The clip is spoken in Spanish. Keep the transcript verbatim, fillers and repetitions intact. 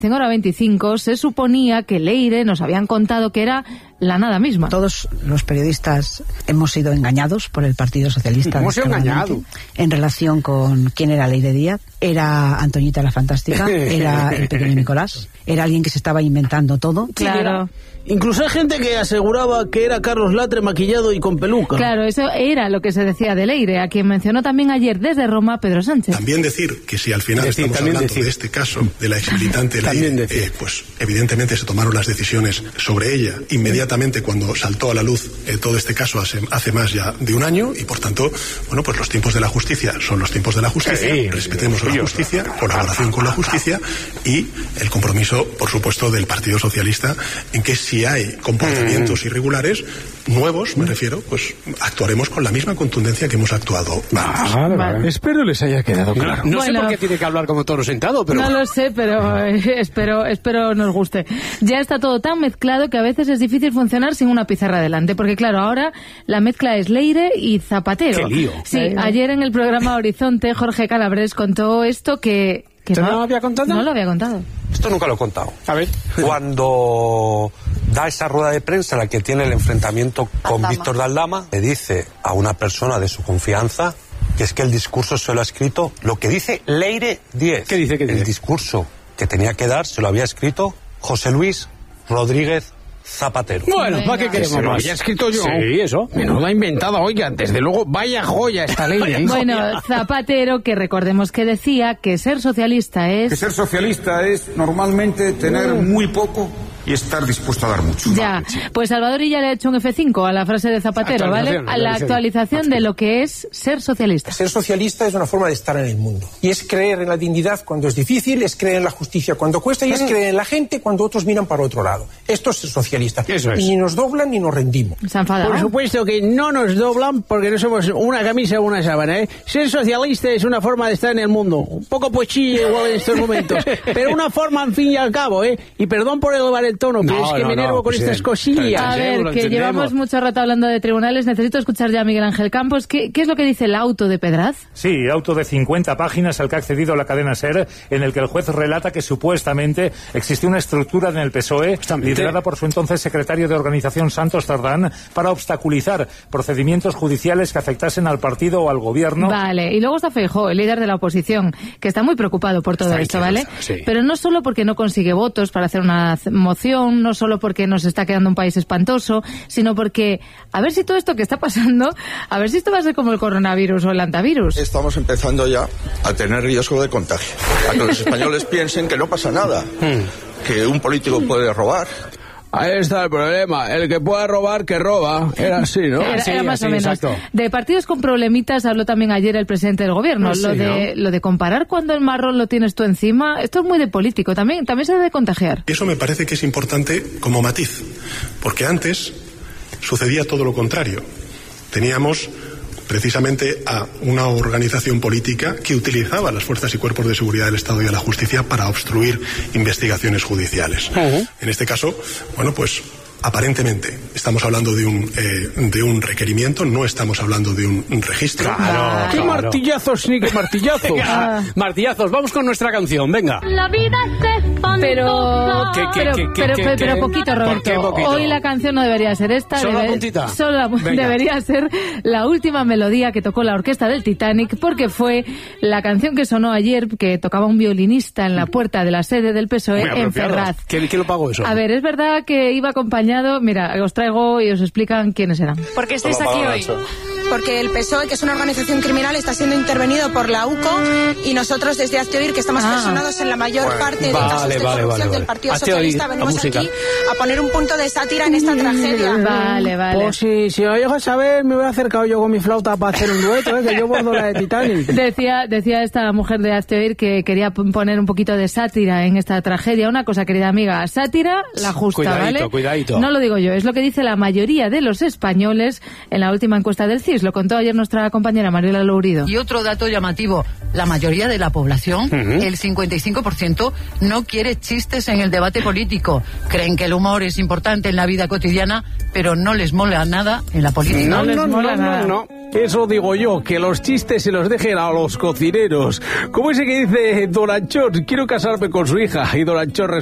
En Hora veinticinco se suponía que Leire nos habían contado que era la nada misma. Todos los periodistas hemos sido engañados por el Partido Socialista. Hemos sido engañados. En relación con quién era Leire Díaz. Era Antoñita la Fantástica, era el pequeño Nicolás, era alguien que se estaba inventando todo. Claro. Incluso hay gente que aseguraba que era Carlos Latre maquillado y con peluca. Claro, eso era lo que se decía de Leire, a quien mencionó también ayer desde Roma Pedro Sánchez. También decir que si al final decir, estamos hablando decir. de este caso de la exmilitante Leire, eh, pues evidentemente se tomaron las decisiones sobre ella inmediatamente cuando saltó a la luz eh, todo este caso hace, hace más ya de un año y por tanto, bueno, pues los tiempos de la justicia son los tiempos de la justicia, sí, respetemos la justicia, colaboración con la justicia y el compromiso, por supuesto, del Partido Socialista en que si hay comportamientos irregulares nuevos, me refiero, pues actuaremos con la misma contundencia que hemos actuado antes. Vale, vale. Espero les haya quedado claro. No, no bueno, sé por qué tiene que hablar como toro sentado, pero... No lo sé, pero eh, espero, espero nos guste. Ya está todo tan mezclado que a veces es difícil funcionar sin una pizarra delante, porque claro, ahora la mezcla es Leire y Zapatero. ¡Qué lío! Sí, ¿Eh? Ayer en el programa Horizonte, Jorge Calabres contó esto que... que ¿Te no, no lo había contado? No lo había contado. Esto nunca lo he contado. A ver. Cuando da esa rueda de prensa en la que tiene el enfrentamiento con Víctor de Aldama, le dice a una persona de su confianza que es que el discurso se lo ha escrito lo que dice Leire Díez. ¿Qué dice? ¿Qué dice? El discurso que tenía que dar se lo había escrito José Luis Rodríguez Zapatero. Bueno, ¿para qué queremos más? Lo había escrito yo. Sí, eso. No lo ha inventado, oiga, desde luego, vaya joya esta ley. ¿eh? Bueno, Zapatero, que recordemos que decía que ser socialista es... Que ser socialista es normalmente tener Mm. muy poco y estar dispuesto a dar mucho. Ya, pues Salvador ya le ha hecho un efe cinco a la frase de Zapatero, ¿vale? A la actualización de lo que es ser socialista. Ser socialista es una forma de estar en el mundo. Y es creer en la dignidad cuando es difícil, es creer en la justicia cuando cuesta y es creer en la gente cuando otros miran para otro lado. Esto es ser socialista. Eso es. Y ni nos doblan ni nos rendimos. Se ha enfadado. Por supuesto que no nos doblan porque no somos una camisa o una sábana, ¿eh? Ser socialista es una forma de estar en el mundo. Un poco pochilla igual en estos momentos. Pero una forma, al fin y al cabo, ¿eh? Y perdón por elevar el tono, pero No, es que no, me no, enervo con pues estas sí. cosillas. A ver, lo que entendemos. llevamos mucho rato hablando de tribunales. Necesito escuchar ya a Miguel Ángel Campos. ¿Qué, qué es lo que dice el auto de Pedraz? Sí, auto de cincuenta páginas al que ha accedido la cadena SER, en el que el juez relata que supuestamente existió una estructura en el P S O E liderada por su entonces secretario de Organización Santos Cerdán para obstaculizar procedimientos judiciales que afectasen al partido o al gobierno. Vale, y luego está Feijóo, el líder de la oposición, que está muy preocupado por todo Está esto, bien, ¿vale? sí. Pero no solo porque no consigue votos para hacer una moción, no solo porque nos está quedando un país espantoso, sino porque a ver si todo esto que está pasando, a ver si esto va a ser como el coronavirus o el antivirus. Estamos empezando ya a tener riesgo de contagio. A que los españoles piensen que no pasa nada, que un político puede robar. Ahí está el problema. El que pueda robar, que roba. Era así, ¿no? Era, Sí, era más así, o menos. exacto. De partidos con problemitas habló también ayer el presidente del gobierno. Ah, sí, lo de ¿no? lo de comparar cuando el marrón lo tienes tú encima, esto es muy de político. También, también se debe contagiar. Eso me parece que es importante como matiz, porque antes sucedía todo lo contrario. Teníamos precisamente a una organización política que utilizaba las fuerzas y cuerpos de seguridad del Estado y a la justicia para obstruir investigaciones judiciales. Uh-huh. En este caso, bueno, pues aparentemente estamos hablando de un eh, de un requerimiento, no estamos hablando de un, un registro. Claro, ¡Qué claro. martillazos, ni qué martillazos! Venga, martillazos, vamos con nuestra canción, venga. La vida es Pero, ¿Qué, qué, pero, qué, qué, pero, qué, pero, qué? pero poquito, ¿Por Roberto. qué poquito? Hoy la canción no debería ser esta. ¿Solo la debe- puntita? Solo la, Venga. debería ser la última melodía que tocó la orquesta del Titanic, porque fue la canción que sonó ayer, que tocaba un violinista en la puerta de la sede del P S O E Muy en apropiado. Ferraz. ¿Quién, quién lo pagó eso? A ver, es verdad que iba acompañado, mira, os traigo y os explican quiénes eran. ¿Por qué estáis aquí hoy? Porque el P S O E, que es una organización criminal, está siendo intervenido por la U C O y nosotros desde Hazte Oír, que estamos Ah. personados en la mayor Bueno, parte de vale, casos de vale, corrupción vale, vale. del Partido Hazte Oír, Socialista, la venimos música. aquí a poner un punto de sátira en esta tragedia. Vale, vale. Pues si, si me dejas saber, me hubiera acercado yo con mi flauta para hacer un dueto, ¿eh? Que yo bordo la de Titanic. Decía, decía esta mujer de Hazte Oír que quería p- poner un poquito de sátira en esta tragedia. Una cosa, querida amiga, sátira la justa, Cuidadito, ¿vale? cuidadito. No lo digo yo, es lo que dice la mayoría de los españoles en la última encuesta del C I S. Lo contó ayer nuestra compañera Mariela Lourido. Y otro dato llamativo, la mayoría de la población, Ujú. el cincuenta y cinco por ciento, no quiere chistes en el debate político. Creen que el humor es importante en la vida cotidiana, pero no les mola nada en la política. No les no, mola no, nada. no, no. Eso digo yo, que los chistes se los dejen a los cocineros. Como ese que dice Don Anchón, quiero casarme con su hija, y Don Anchón